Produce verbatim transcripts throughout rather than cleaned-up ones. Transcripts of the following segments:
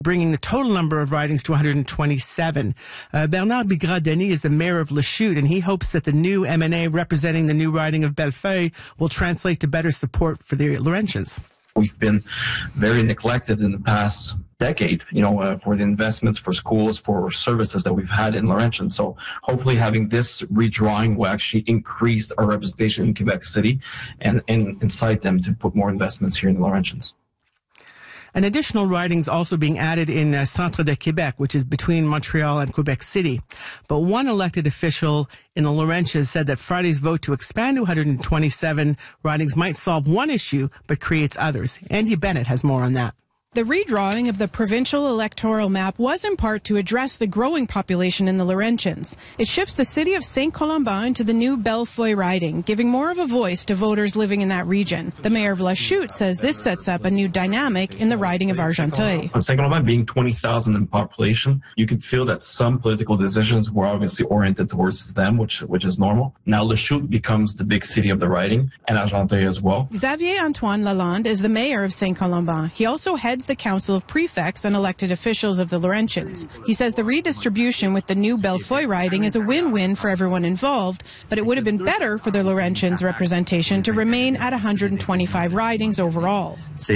bringing the total number of ridings to one hundred twenty-seven. Uh, Bernard Bigra-Denis is the mayor of Lachute, and he hopes that the new M N A representing the new riding of Bellefeuille will translate to better support for the Laurentians. We've been very neglected in the past decade, you know, uh, for the investments, for schools, for services that we've had in Laurentians. So hopefully having this redrawing will actually increase our representation in Quebec City and, and incite them to put more investments here in the Laurentians. An additional riding is also being added in uh, Centre de Québec, which is between Montreal and Quebec City. But one elected official in the Laurentians said that Friday's vote to expand to one hundred twenty-seven ridings might solve one issue, but creates others. Andy Bennett has more on that. The redrawing of the provincial electoral map was in part to address the growing population in the Laurentians. It shifts the city of Saint Colomban into the new Bellefeuille riding, giving more of a voice to voters living in that region. The mayor of Lachute says this sets up a new dynamic in the riding of Argenteuil. Saint Colomban being twenty thousand in population, you could feel that some political decisions were obviously oriented towards them, which which is normal. Now Lachute becomes the big city of the riding, and Argenteuil as well. Xavier Antoine Lalande is the mayor of Saint Colomban. He also heads the Council of Prefects and elected officials of the Laurentians. He says the redistribution with the new Bellefeuille riding is a win-win for everyone involved, but it would have been better for the Laurentians representation to remain at one hundred twenty-five ridings overall.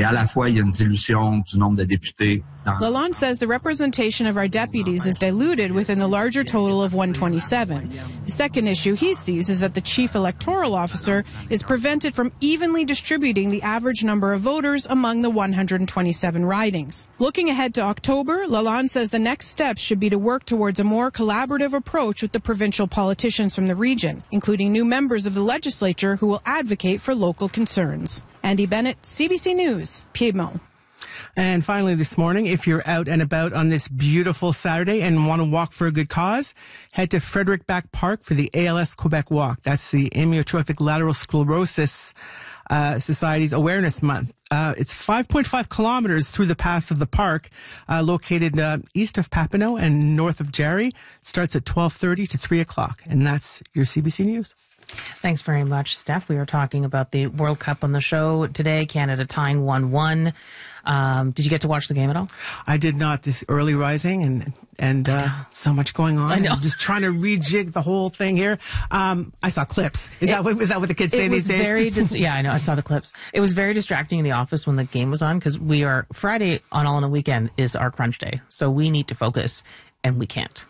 Lalonde says the representation of our deputies is diluted within the larger total of one hundred twenty-seven. The second issue he sees is that the chief electoral officer is prevented from evenly distributing the average number of voters among the one hundred twenty-seven ridings. Looking ahead to October, Lalonde says the next steps should be to work towards a more collaborative approach with the provincial politicians from the region, including new members of the legislature who will advocate for local concerns. Andy Bennett, C B C News, Piedmont. And finally this morning, if you're out and about on this beautiful Saturday and want to walk for a good cause, head to Frederick Back Park for the A L S Quebec Walk. That's the Amyotrophic Lateral Sclerosis uh, Society's Awareness Month. Uh, it's five point five kilometers through the paths of the park, uh, located uh, east of Papineau and north of Jarry. It starts at twelve thirty to three o'clock. And that's your C B C News. Thanks very much, Steph. We were talking about the World Cup on the show today. Canada tying one one. Um, did you get to watch the game at all? I did not. This early rising and and uh, so much going on. I know. I'm just trying to rejig the whole thing here. Um, I saw clips. Is it, that what, is that what the kids say these days? Very dis- yeah, I know. I saw the clips. It was very distracting in the office when the game was on because we are Friday on All in a Weekend is our crunch day, so we need to focus and we can't.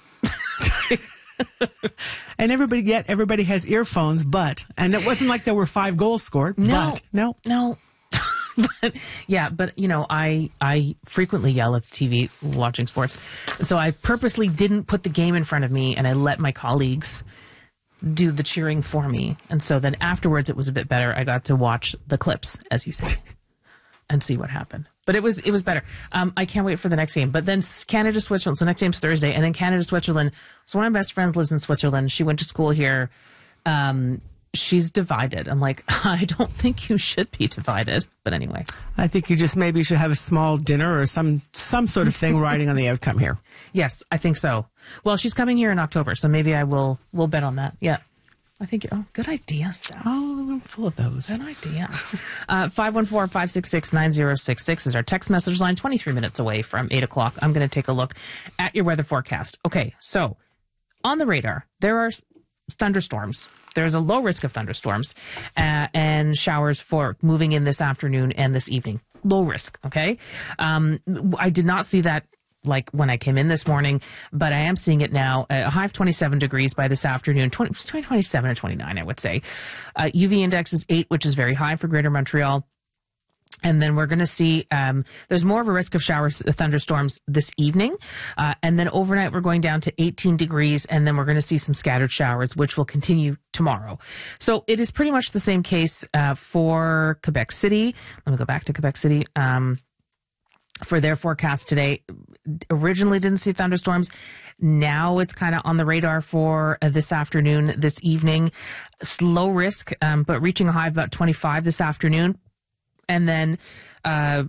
And everybody, yet everybody has earphones, but, and it wasn't like there were five goals scored, no, but, no. No, but, yeah, but, you know, I, I frequently yell at the T V watching sports. So I purposely didn't put the game in front of me and I let my colleagues do the cheering for me. And so then afterwards it was a bit better. I got to watch the clips, as you say, and see what happened. But it was it was better. Um, I can't wait for the next game. But then Canada Switzerland. So next game's Thursday, and then Canada Switzerland. So one of my best friends lives in Switzerland. She went to school here. Um, she's divided. I'm like, I don't think you should be divided. But anyway, I think you just maybe should have a small dinner or some some sort of thing riding on the outcome here. Yes, I think so. Well, she's coming here in October, so maybe I will. We'll bet on that. Yeah. I think, oh, good idea, Steph. Oh, I'm full of those. Good idea. Uh, five one four, five six six, nine zero six six is our text message line, twenty-three minutes away from eight o'clock. I'm going to take a look at your weather forecast. Okay, so on the radar, there are thunderstorms. There's a low risk of thunderstorms uh, and showers for moving in this afternoon and this evening. Low risk, okay? Um, I did not see that like when I came in this morning, but I am seeing it now. A high of twenty-seven degrees by this afternoon, twenty, twenty-seven or twenty-nine, I would say. Uh, U V index is eight, which is very high for Greater Montreal. And then we're going to see um, there's more of a risk of showers, thunderstorms this evening. Uh, and then overnight, we're going down to eighteen degrees. And then we're going to see some scattered showers, which will continue tomorrow. So it is pretty much the same case uh, for Quebec City. Let me go back to Quebec City. Um, for their forecast today, originally didn't see thunderstorms. Now it's kind of on the radar for uh, this afternoon, this evening. Slow risk, um, but reaching a high of about twenty-five this afternoon. And then um,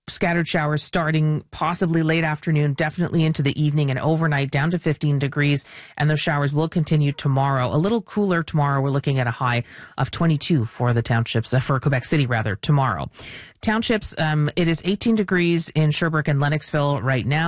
scattered showers starting possibly late afternoon, definitely into the evening and overnight, down to fifteen degrees. And those showers will continue tomorrow. A little cooler tomorrow. We're looking at a high of twenty-two for the townships, uh, for Quebec City rather, tomorrow. Townships, um, it is eighteen degrees in Sherbrooke and Lennoxville right now.